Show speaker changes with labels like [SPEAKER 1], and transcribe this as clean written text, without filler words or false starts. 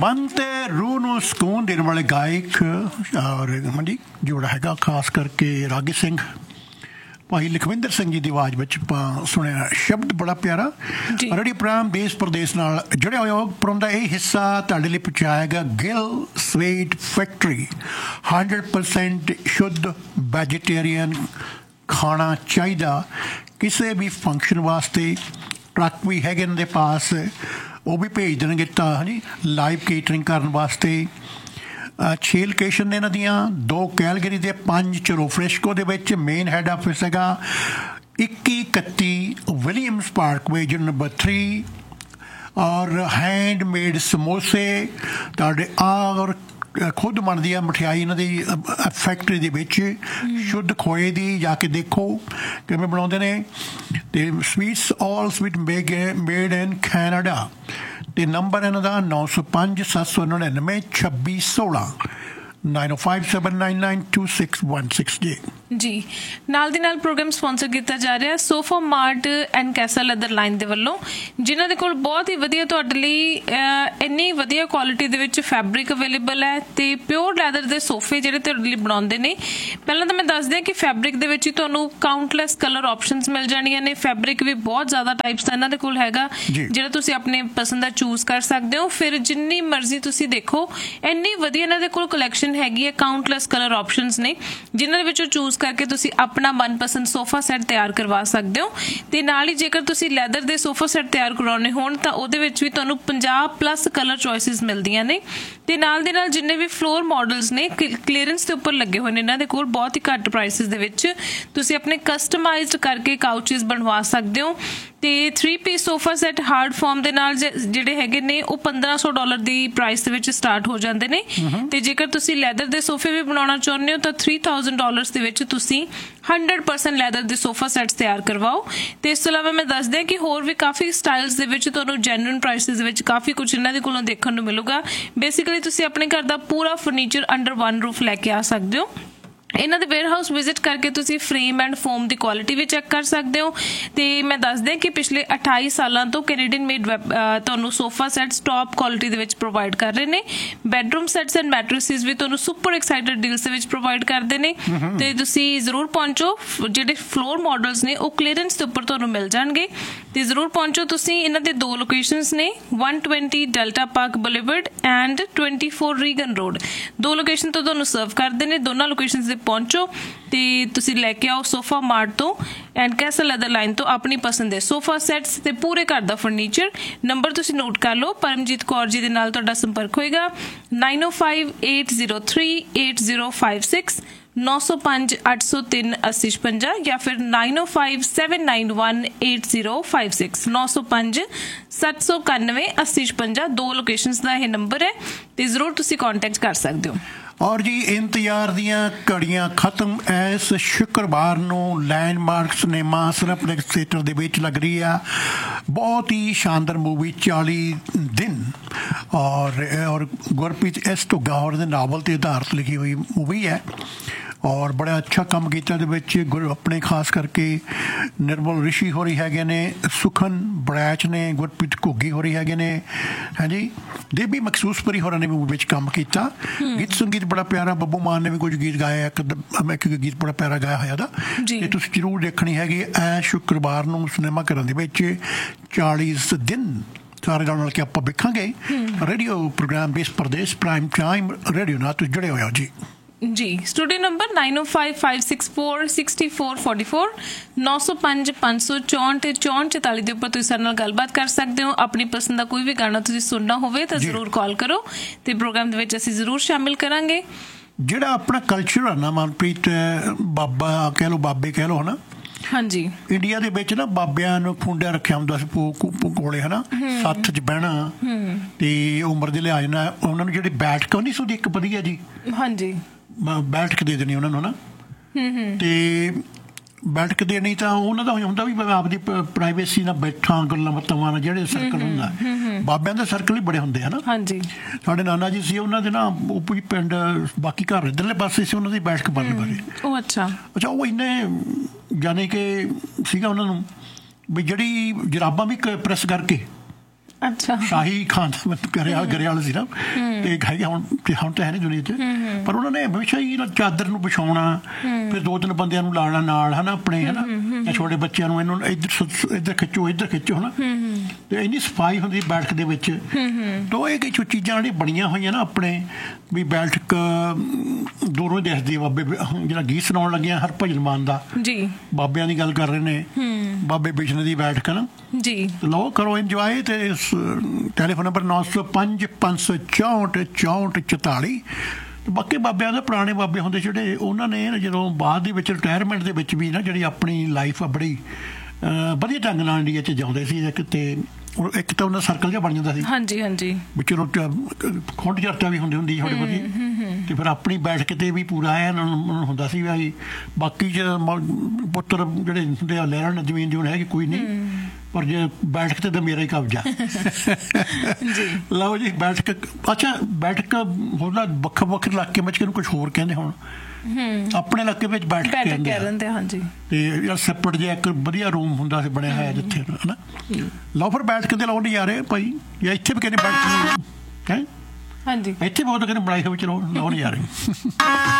[SPEAKER 1] ਮਨ ਤੇ ਰੂਹ ਨੂੰ ਸਕੂਨ ਦੇਣ ਵਾਲੇ ਗਾਇਕ ਔਰ ਹਾਂਜੀ ਜਿਹੜਾ ਹੈਗਾ ਖਾਸ ਕਰਕੇ ਰਾਗੀ ਸਿੰਘ ਭਾਈ ਲਖਵਿੰਦਰ ਸਿੰਘ ਜੀ ਦੀ ਆਵਾਜ਼ ਵਿੱਚ ਆਪਾਂ ਸੁਣਿਆ ਸ਼ਬਦ ਬੜਾ ਪਿਆਰਾ ਰੇਡੀਓ ਪ੍ਰੋਗਰਾਮ ਦੇਸ਼ ਪ੍ਰਦੇਸ਼ ਨਾਲ ਜੁੜਿਆ ਹੋਇਆ ਪ੍ਰੋਗਰਾਮ ਦਾ ਇਹ ਹਿੱਸਾ ਤੁਹਾਡੇ ਲਈ ਪਹੁੰਚਾਏਗਾ ਗਿਲ ਸਵੀਟ ਫੈਕਟਰੀ 100% ਸ਼ੁੱਧ ਵੈਜੀਟੇਰੀਅਨ ਖਾਣਾ ਚਾਹੀਦਾ ਕਿਸੇ ਵੀ ਫੰਕਸ਼ਨ ਵਾਸਤੇ ਟਰੱਕ ਵੀ ਹੈਗੇ ਇਹਨਾਂ ਦੇ ਪਾਸ ਉਹ ਵੀ ਭੇਜ ਦੇਣਗੇ ਤਾਂ ਹਾਂਜੀ ਲਾਈਵ ਕੇਟਰਿੰਗ ਕਰਨ ਵਾਸਤੇ 6 ਲੋਕੇਸ਼ਨ ਨੇ ਇਹਨਾਂ ਦੀਆਂ 2 ਕੈਲਗਰੀ ਦੇ 5 ਚਰੋ ਫ੍ਰੈਸ਼ਕੋ ਦੇ ਵਿੱਚ ਮੇਨ ਹੈਡ ਆਫਿਸ ਹੈਗਾ 2131 ਵਿਲੀਅਮਸ ਪਾਰਕਵੇ ਜਨ ਨੰਬਰ 3 ਔਰ ਹੈਂਡਮੇਡ ਸਮੋਸੇ ਤੁਹਾਡੇ ਔਰ ਖੁਦ ਬਣਦੀ ਆ ਮਠਿਆਈ ਇਹਨਾਂ ਦੀ ਫੈਕਟਰੀ ਦੇ ਵਿੱਚ ਸ਼ੁੱਧ ਖੋਏ ਦੀ ਜਾ ਕੇ ਦੇਖੋ ਕਿਵੇਂ ਬਣਾਉਂਦੇ ਨੇ ਅਤੇ sweets all sweet made in Canada ਅਤੇ ਨੰਬਰ ਇਹਨਾਂ ਦਾ 905 799 2616 9057992616
[SPEAKER 2] ਜੀ ਨਾਲ ਦੀ ਨਾਲ ਪ੍ਰੋਗਰਾਮ ਸਪਾਂਸਰ ਕੀਤਾ ਜਾ ਰਿਹਾ sofa mart and Castell leather line ਦੇ ਵੱਲੋਂ ਜਿਨ੍ਹਾਂ ਦੇ ਕੋਲ ਬਹੁਤ ਹੀ ਵਧੀਆ ਤੁਹਾਡੇ ਲਈ ਇੰਨੀ ਵਧੀਆ ਕੁਆਲਿਟੀ ਦੇ ਵਿੱਚ ਫੈਬਰਿਕ ਅਵੇਲੇਬਲ ਹੈ ਤੇ ਪਿਓਰ ਲੈਦਰ ਦੇ ਸੋਫੇ ਜਿਹੜੇ ਤੁਹਾਡੇ ਲਈ ਬਣਾਉਂਦੇ ਨੇ। ਪਹਿਲਾਂ ਤਾਂ ਮੈਂ ਦੱਸ ਦਿਆਂ ਕਿ ਫੈਬਰਿਕ ਦੇ ਵਿੱਚ ਹੀ ਤੁਹਾਨੂੰ ਕਾਊਂਟਲੈਸ ਕਲਰ ਆਪਸ਼ਨਸ ਮਿਲ ਜਾਣੀਆਂ ਨੇ। ਫੈਬਰਿਕ ਵੀ ਬਹੁਤ ਜ਼ਿਆਦਾ ਟਾਈਪਸ ਦਾ ਇਹਨਾਂ ਦੇ ਕੋਲ ਹੈਗਾ ਜਿਹੜਾ ਤੁਸੀਂ ਆਪਣੇ ਪਸੰਦ ਦਾ ਚੂਜ਼ ਕਰ ਸਕਦੇ ਹੋ। ਫਿਰ ਜਿੰਨੀ ਮਰਜ਼ੀ ਤੁਸੀਂ ਦੇਖੋ ਇੰਨੀ ਵਧੀਆ ਇਹਨਾਂ ਦੇ ਕੋਲ ਕਲੈਕਸ਼ਨ ਹੈਗੀ ਹੈ। ਕਾਊਂਟਲੈਸ ਕਲਰ ਆਪਸ਼ਨਸ ਨੇ ਜਿਨ੍ਹਾਂ ਦੇ ਵਿੱਚੋਂ ਚੂਜ਼ ਕਰਕੇ ਤੁਸੀਂ ਆਪਣਾ ਮਨਪਸੰਦ ਸੋਫਾ ਸੈੱਟ ਤਿਆਰ ਕਰਵਾ ਸਕਦੇ ਹੋ ਤੇ ਨਾਲ ਹੀ ਜੇਕਰ ਤੁਸੀਂ ਲੈਦਰ ਦੇ ਸੋਫਾ ਸੈੱਟ ਤਿਆਰ ਕਰਵਾਉਣੇ ਹੋਣ ਤਾਂ ਉਹਦੇ ਵਿੱਚ ਵੀ ਤੁਹਾਨੂੰ 50+ ਕਲਰ ਚੋਇਸਿਸ ਮਿਲਦੀਆਂ ਨੇ ਤੇ ਨਾਲ ਦੇ ਨਾਲ ਜਿੰਨੇ ਵੀ ਫਲੋਰ ਮਾਡਲਸ ਨੇ ਕਲੀਅਰੈਂਸ ਦੇ ਉੱਪਰ ਲੱਗੇ ਹੋਏ ਨੇ ਇਹਨਾਂ ਦੇ ਕੋਲ ਬਹੁਤ ਹੀ ਘੱਟ ਪ੍ਰਾਈਸਿਸ ਦੇ ਵਿੱਚ ਤੁਸੀਂ ਆਪਣੇ ਕਸਟਮਾਈਜ਼ਡ ਕਰਕੇ ਕਾਊਚਿਸ ਬਣਵਾ ਸਕਦੇ ਹੋ ਤੇ 3 piece sofa set hard farm ਦੇ ਨਾਲ ਜਿਹੜੇ ਹੈਗੇ ਨੇ ਉਹ $1500 ਦੀ ਪ੍ਰਾਈਸ ਦੇ ਵਿੱਚ ਸਟਾਰਟ ਹੋ ਜਾਂਦੇ ਨੇ ਤੇ ਜੇਕਰ ਤੁਸੀਂ ਲੈਦਰ ਦੇ ਸੋਫੇ ਵੀ ਬਣਾਉਣਾ ਚਾਹੁੰਦੇ ਹੋ ਤਾਂ $3000 ਦੇ ਵਿੱਚ ਤੁਸੀਂ 100% ਲੈਦਰ ਦੇ ਸੋਫਾ ਸੈਟਸ ਤਿਆਰ ਕਰਵਾਓ। ਤੇ ਇਸ ਤੋਂ ਇਲਾਵਾ ਮੈਂ ਦੱਸ ਦਿਆਂ ਕਿ ਹੋਰ ਵੀ ਕਾਫੀ ਸਟਾਈਲਸ ਦੇ ਵਿੱਚ ਤੁਹਾਨੂੰ ਜੈਨੂਇਨ ਪ੍ਰਾਈਸਿਸ ਦੇ ਵਿੱਚ ਕਾਫੀ ਕੁਝ ਇਹਨਾਂ ਦੇ ਕੋਲੋਂ ਦੇਖਣ ਨੂੰ ਮਿਲੂਗਾ। ਬੇਸਿਕਲੀ ਤੁਸੀਂ ਆਪਣੇ ਘਰ ਦਾ ਪੂਰਾ ਫਰਨੀਚਰ ਅੰਡਰ ਵਨ ਰੂਫ ਲੈ ਕੇ ਆ ਸਕਦੇ ਹੋ। ਇਹਨਾਂ ਦੇ ਵੇਅਰ ਹਾਊਸ ਵਿਜ਼ਿਟ ਕਰਕੇ ਤੁਸੀਂ frame and form the quality we check ਕਰ ਸਕਦੇ ਹੋ ਤੇ ਮੈਂ ਦੱਸ ਦਿਆਂ ਕਿ ਪਿਛਲੇ 28 ਸਾਲਾਂ ਤੋਂ ਕੈਨੇਡੀਅਨ ਮੇਡ ਤੁਹਾਨੂੰ ਸੋਫਾ ਸੈਟਸ ਟੌਪ ਕੁਆਲਿਟੀ ਦੇ ਵਿੱਚ ਪ੍ਰੋਵਾਈਡ ਕਰ ਰਹੇ ਨੇ। ਬੈਡਰੂਮ ਸੈਟਸ ਐਂਡ ਮੈਟਰਸਿਸ ਵੀ ਤੁਹਾਨੂੰ ਸੁਪਰ ਐਕਸਾਈਟਡ ਡੀਲਸ ਦੇ ਵਿੱਚ ਪ੍ਰੋਵਾਈਡ ਕਰਦੇ ਨੇ ਤੇ ਤੁਸੀਂ ਜ਼ਰੂਰ ਪਹੁੰਚੋ। ਜਿਹੜੇ ਫਲੋਰ ਮਾਡਲਸ ਨੇ ਉਹ ਕਲੀਅਰੈਂਸ ਦੇ ਉੱਪਰ ਤੁਹਾਨੂੰ ਮਿਲ ਜਾਣਗੇ ਤੇ ਜ਼ਰੂਰ ਪਹੁੰਚੋ ਤੁਸੀਂ। ਇਹਨਾਂ ਦੇ 2 ਲੋਕੇਸ਼ਨਸ ਨੇ 120 delta park boulevard and 24 Reagan road. 2 location ਤੋਂ ਤੁਹਾਨੂੰ ਸਰਵ ਕਰਦੇ ਨੇ। ਦੋਨਾਂ ਲੋਕੇਸ਼ਨਸ ਦੇ ਪਹੁੰਚੋ ਤੇ ਤੁਸੀਂ ਲੈ ਕੇ ਆਓ ਸੋਫਾ ਮਾਰਟ ਤੋਂ ਐਂਡ ਕੈਸਲ ਲੈਦਰ ਲਾਈਨ ਤੋਂ ਆਪਣੀ ਪਸੰਦ ਦੇ ਸੋਫਾ ਸੈਟਸ ਤੇ ਪੂਰੇ ਘਰ ਦਾ ਫਰਨੀਚਰ। ਨੰਬਰ ਤੁਸੀਂ ਨੋਟ ਕਰ ਲਓ। ਪਰਮਜੀਤ ਕੌਰ ਜੀ ਦੇ ਨਾਲ ਤੁਹਾਡਾ ਸੰਪਰਕ ਹੋਏਗਾ 9058038056 905 803 8056 ਜਾਂ ਫਿਰ 905 791 8056 905 791 8056। 2 ਲੋਕੇਸ਼ਨਸ ਦਾ ਇਹ ਨੰਬਰ ਹੈ ਤੇ ਜ਼ਰੂਰ ਤੁਸੀਂ ਕੰਟੈਕਟ ਕਰ ਸਕਦੇ ਹੋ।
[SPEAKER 1] ਔਰ ਜੀ ਇੰਤਜ਼ਾਰ ਦੀਆਂ ਘੜੀਆਂ ਖਤਮ ਇਸ ਸ਼ੁੱਕਰਵਾਰ ਨੂੰ ਲੈਂਡਮਾਰਕ ਸਿਨੇਮਾ ਸਿਨੇਪਲੈਕਸ ਥੀਏਟਰ ਦੇ ਵਿੱਚ ਲੱਗ ਰਹੀ ਆ ਬਹੁਤ ਹੀ ਸ਼ਾਨਦਾਰ ਮੂਵੀ 40 ਦਿਨ ਔਰ ਗੁਰਪ੍ਰੀਤ ਐਸ ਢੁੱਗਾ ਦੇ ਨਾਵਲ 'ਤੇ ਆਧਾਰਿਤ ਲਿਖੀ ਹੋਈ ਮੂਵੀ ਹੈ ਔਰ ਬੜਾ ਅੱਛਾ ਕੰਮ ਕੀਤਾ ਇਹਦੇ ਵਿੱਚ ਆਪਣੇ ਖਾਸ ਕਰਕੇ ਨਿਰਮਲ ਰਿਸ਼ੀ ਹੋ ਰਹੀ ਹੈਗੇ ਨੇ ਸੁਖਨ ਬੜੈਚ ਨੇ ਗੁਰਪ੍ਰੀਤ ਘੁੱਗੀ ਹੋ ਰਹੀ ਹੈਗੇ ਨੇ ਹਾਂਜੀ ਦੇਬੀ ਮਖਸੂਸਪੁਰੀ ਹੋਰਾਂ ਨੇ ਮੂਵੀ ਵਿੱਚ ਕੰਮ ਕੀਤਾ। ਗੀਤ ਸੰਗੀਤ ਬੜਾ ਪਿਆਰਾ ਬੱਬੂ ਮਾਨ ਨੇ ਵੀ ਕੁਝ ਗੀਤ ਗਾਇਆ ਇੱਕ ਗੀਤ ਬੜਾ ਪਿਆਰਾ ਗਾਇਆ ਹੋਇਆ ਦਾ ਤੇ ਤੁਸੀਂ ਜ਼ਰੂਰ ਦੇਖਣੀ ਹੈਗੀ ਐ ਸ਼ੁੱਕਰਵਾਰ ਨੂੰ ਸਿਨੇਮਾ ਘਰਾਂ ਦੇ ਵਿੱਚ 40 ਦਿਨ ਸਾਰੇ ਨਾਲ ਕੇ ਆਪਾਂ ਵੇਖਾਂਗੇ। ਰੇਡੀਓ ਪ੍ਰੋਗਰਾਮ ਦੇਸ਼ ਪ੍ਰਦੇਸ਼ ਪ੍ਰਾਈਮ ਟਾਈਮ ਰੇਡੀਓ ਨਾਲ ਤੁਸੀਂ ਜੁੜੇ ਹੋਏ ਹੋ ਜੀ।
[SPEAKER 2] ਜੀ ਸਟੂਡੀਓ ਨੰਬਰ 9055646444 905 564 6444 ਦੇ ਉੱਪਰ ਤੁਸੀਂ ਸਾਡੇ ਨਾਲ ਗੱਲਬਾਤ ਕਰ ਸਕਦੇ ਹੋ। ਆਪਣੀ ਪਸੰਦ ਦਾ ਕੋਈ ਵੀ ਗਾਣਾ ਤੁਸੀਂ ਸੁਣਨਾ ਹੋਵੇ ਤਾਂ ਜ਼ਰੂਰ ਕਾਲ ਕਰੋ ਤੇ ਪ੍ਰੋਗਰਾਮ ਦੇ ਵਿੱਚ ਅਸੀਂ ਜ਼ਰੂਰ ਸ਼ਾਮਿਲ ਕਰਾਂਗੇ। ਜਿਹੜਾ ਆਪਣਾ ਕਲਚਰ ਹੈ ਨਾ ਮਨਪ੍ਰੀਤ ਬਾਬਾ ਕਹਿ ਲਓ ਬਾਬੇ ਕਹਿ ਲਓ ਹੈ ਨਾ ਹਾਂਜੀ ਇੰਡੀਆ ਦੇ ਵਿੱਚ ਨਾ ਬਾਬਿਆਂ ਨੂੰ ਖੁੰਡਿਆ ਰੱਖਿਆ ਹੁੰਦਾ ਸੀ ਕੋਲੇ ਹੈ ਨਾ ਸੱਥ 'ਚ ਬਹਿਣਾ ਤੇ ਉਮਰ ਦੇ ਲਿਹਾਜ਼ ਨਾਲ ਉਹਨਾਂ ਨੂੰ ਜਿਹੜੀ ਬੈਠਕ ਨਹੀਂ ਸੀ ਉਹਦੀ ਇੱਕ ਵਧੀਆ ਜੀ ਹਾਂਜੀ ਬੈਠਕ ਦੇ ਦੇਣੀ ਉਹਨਾਂ ਨੂੰ ਨਾ ਤੇ ਬੈਠਕ ਦੇਣੀ ਤਾਂ ਉਹਨਾਂ ਦਾ ਹੁੰਦਾ ਵੀ ਮੈਂ ਆਪਦੀ ਪ੍ਰਾਈਵੇਸੀ ਨਾਲ ਬੈਠਾਂ ਗੱਲਾਂ ਬਾਤਾਂ ਨਾਲ ਜਿਹੜੇ ਸਰਕਲ ਹੁੰਦਾ ਬਾਬਿਆਂ ਦੇ ਸਰਕਲ ਹੀ ਬੜੇ ਹੁੰਦੇ ਹਨ ਹਾਂਜੀ। ਸਾਡੇ ਨਾਨਾ ਜੀ ਸੀ ਉਹਨਾਂ ਦੇ ਨਾ ਉਹ ਵੀ ਪਿੰਡ ਬਾਕੀ ਘਰ ਇੱਧਰਲੇ ਪਾਸੇ ਸੀ ਉਹਨਾਂ ਦੀ ਬੈਠਕ ਬਣ ਬਾਰੇ ਉਹ ਅੱਛਾ ਉਹ ਇੰਨੇ ਜਾਣੀ ਕਿ ਸੀਗਾ ਉਹਨਾਂ ਨੂੰ ਵੀ ਜਿਹੜੀ ਜਰਾਬਾਂ ਵੀ ਪ੍ਰੈਸ ਕਰਕੇ ਅੱਛਾ
[SPEAKER 1] ਸ਼ਾਹੀ ਖਾਨਦਾਨ ਗਰੇਵਾਲ ਸੀ ਨਾ, ਤੇ ਹੈਗੇ ਹੁਣ ਤਾਂ ਹੈ ਨਹੀਂ ਦੁਨੀਆ 'ਚ, ਪਰ ਉਹਨਾਂ ਨੇ ਹਮੇਸ਼ਾ ਹੀ ਚਾਦਰ ਨੂੰ ਵਿਛਾਉਣਾ, ਫਿਰ 2-3 ਬੰਦਿਆਂ ਨੂੰ ਲਾਣਾ ਨਾਲ, ਹੈ ਨਾ, ਆਪਣੇ, ਹੈ ਨਾ, ਜਾਂ ਛੋਟੇ ਬੱਚਿਆਂ ਨੂੰ ਇਹਨੂੰ ਇੱਧਰ ਖਿੱਚੋ ਹੈ ਨਾ, ਤੇ ਇੰਨੀ ਸਫਾਈ ਹੁੰਦੀ ਬੈਠਕ ਦੇ ਵਿੱਚ। ਤਾਂ ਇਹ ਕੁਝ ਚੀਜ਼ਾਂ ਜਿਹੜੀਆਂ ਬਣੀਆਂ ਹੋਈਆਂ ਨਾ ਆਪਣੇ, ਵੀ ਬੈਠਕ ਦੂਰੋਂ ਹੀ ਦਿਖਦੀ। ਬਾਬੇ ਜਿਹੜਾ ਗੀਤ ਸੁਣਾਉਣ ਲੱਗਿਆ ਹਰਭਜਨ ਮਾਨ ਦਾ, ਜੀ ਬਾਬਿਆਂ ਦੀ ਗੱਲ ਕਰ ਰਹੇ ਨੇ, ਬਾਬੇ ਬਿਸ਼ਨੇ ਦੀ ਬੈਠਕ ਨਾ ਜੀ, ਲਓ ਕਰੋ ਇੰਜੋਏ। ਤੇ ਟੈਲੀਫੋਨ ਨੰਬਰ 905 564 64 44। ਬਾਕੀ ਬਾਬਿਆਂ ਦੇ ਪੁਰਾਣੇ ਬਾਬੇ ਹੁੰਦੇ ਜਿਹੜੇ, ਉਹਨਾਂ ਨੇ ਜਦੋਂ ਬਾਅਦ ਦੇ ਵਿੱਚ ਰਿਟਾਇਰਮੈਂਟ ਦੇ ਵਿੱਚ ਵੀ ਨਾ ਜਿਹੜੀ ਆਪਣੀ ਲਾਈਫ ਆ ਬੜੀ ਵਧੀਆ ਢੰਗ ਨਾਲ ਇੰਡੀਆ 'ਚ ਜਿਉਂਦੇ ਸੀ। ਇੱਕ ਤਾਂ ਉਹਨਾਂ ਦਾ ਸਰਕਲ ਜਿਹਾ ਬਣ ਜਾਂਦਾ ਸੀ, ਹਾਂਜੀ ਹਾਂਜੀ, ਵੀ ਚਲੋ ਖੁੰਡ ਚਰਚਾ ਵੀ ਹੁੰਦੀ ਥੋੜੀ ਬਹੁਤੀ, ਤੇ ਫਿਰ ਆਪਣੀ ਬੈਠ ਕੇ ਤੇ ਵੀ ਪੂਰਾ ਐਨ ਹੁੰਦਾ ਸੀ ਵੀ ਬਾਕੀ ਪੁੱਤਰ ਜਿਹੜੇ ਹੁੰਦੇ ਆ ਲੈਣ ਜ਼ਮੀਨ ਜੂਨ ਹੈਗੀ ਕੋਈ ਨਹੀਂ, ਪਰ ਜੇ ਬੈਠਕ ਤੇ ਤਾਂ ਮੇਰਾ ਹੀ ਕਬਜ਼ਾ। ਲਓ ਜੀ ਬੈਠਕ, ਅੱਛਾ ਬੈਠਕ ਹੁੰਦਾ ਵੱਖ ਇਲਾਕੇ ਵਿੱਚ ਕਿਹਨੂੰ ਕੁਛ ਹੋਰ ਕਹਿੰਦੇ, ਹੁਣ ਆਪਣੇ ਇਲਾਕੇ ਵਿੱਚ ਬੈਠਕ ਕਹਿੰਦੇ ਹਾਂਜੀ। ਤੇ ਯਾਰ ਸੈਪਰੇਟ ਜਿਹਾ ਇੱਕ ਵਧੀਆ ਰੂਮ ਹੁੰਦਾ ਸੀ ਬਣਿਆ ਹੋਇਆ ਜਿੱਥੇ, ਹੈ ਨਾ। ਲਓ ਫਿਰ ਬੈਠ ਕੇ ਲਾਉਣ ਨਹੀਂ ਆ ਰਹੇ ਭਾਈ, ਜਾਂ ਇੱਥੇ ਵੀ ਕਹਿੰਦੇ ਬੈਠ ਕੇ, ਹੈ ਹਾਂਜੀ, ਇੱਥੇ ਬਹੁਤ ਕਹਿੰਦੇ ਬਣਾਈ ਹੋਈ, ਚਲੋ ਲਾਉਣ ਨਹੀਂ ਆ ਰਹੇ।